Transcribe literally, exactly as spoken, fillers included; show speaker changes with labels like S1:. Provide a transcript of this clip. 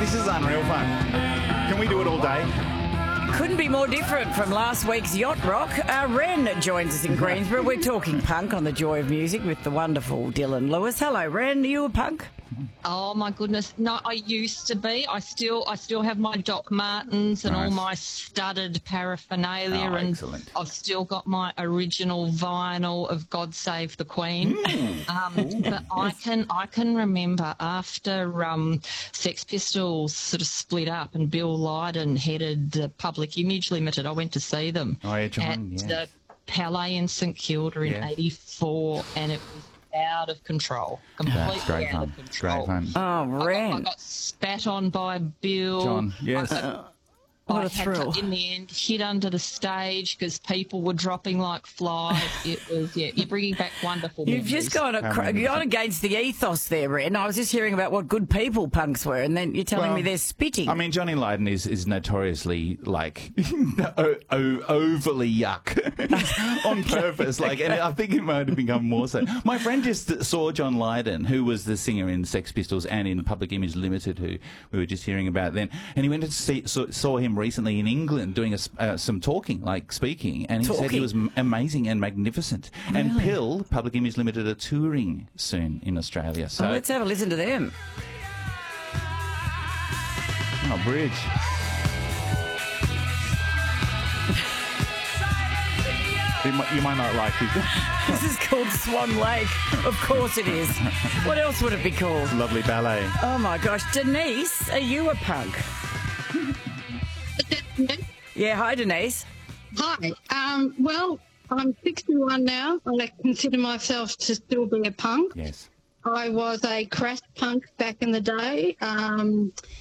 S1: This is unreal fun. Can we do it all day?
S2: Couldn't be more different from last week's Yacht Rock. Uh, Ren joins us in Greensboro. We're talking punk on The Joy of Music with the wonderful Dylan Lewis. Hello, Ren. Are you a punk?
S3: Oh my goodness! No, I used to be. I still, I still have my Doc Martens and
S1: Nice.
S3: all my studded paraphernalia,
S1: Oh,
S3: and
S1: excellent.
S3: I've still got my original vinyl of "God Save the Queen."
S1: Mm.
S3: Um, but I can, I can remember after um, Sex Pistols sort of split up and Bill Lydon headed the Public Image Limited. I went to see them
S1: Oh, yeah, John,
S3: at
S1: yes.
S3: the Palais in St Kilda in
S1: Yeah.
S3: eighty-four, and it was out of control, completely
S1: That's great
S3: out
S1: fun.
S3: of control.
S1: Great fun.
S2: Oh,
S3: I got, I
S2: Ren.
S3: got spat on by Bill.
S1: John, yes.
S3: I,
S2: What
S3: I
S2: a
S3: had
S2: thrill.
S3: to, in the end, hid under the stage because people were dropping like flies. It was, yeah, you're bringing back wonderful
S2: You've
S3: memories.
S2: just gone,
S1: How
S2: acro-
S1: many
S2: gone
S1: is it?
S2: against the ethos there, Ren. I was just hearing about what good people punks were, and then you're telling
S1: Well,
S2: me they're spitting.
S1: I mean, Johnny Lydon is, is notoriously, like, o- o- overly yuck on purpose. Like, and I think it might have become more so. My friend just saw John Lydon, who was the singer in Sex Pistols and in Public Image Limited, who we were just hearing about then. And he went to see, saw, saw him recently in England doing a, s- uh, some talking, like speaking. And he said he
S2: Talking?
S1: was m- amazing and magnificent. And
S2: Really?
S1: Pill, Public Image Limited, are touring soon in Australia. So,
S2: Oh, let's have a listen to them.
S1: oh, Bridge. You might, you might not like this.
S2: This is called Swan Lake. Of course it is. What else would it be called?
S1: Lovely ballet.
S2: Oh, my gosh. Denise, are you a punk? Yeah, hi, Denise.
S4: Hi. Um, well, I'm sixty-one now, and I consider myself to still be a punk.
S1: Yes.
S4: I was a crass punk back in the day. Um,